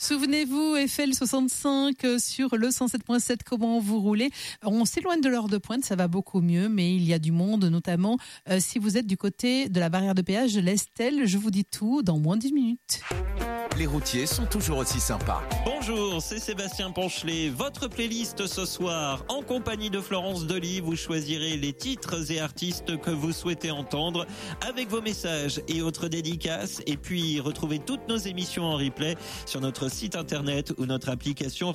Souvenez-vous, Eiffel 65 sur le 107.7, comment vous roulez. On s'éloigne de l'heure de pointe, ça va beaucoup mieux, mais il y a du monde, notamment si vous êtes du côté de la barrière de péage de l'Estelle. Je vous dis tout dans moins de 10 minutes. Les routiers sont toujours aussi sympas. Bonjour, c'est Sébastien Ponchelet. Votre playlist ce soir, en compagnie de Florence Delis, vous choisirez les titres et artistes que vous souhaitez entendre avec vos messages et autres dédicaces. Et puis, retrouvez toutes nos émissions en replay sur notre site internet ou notre application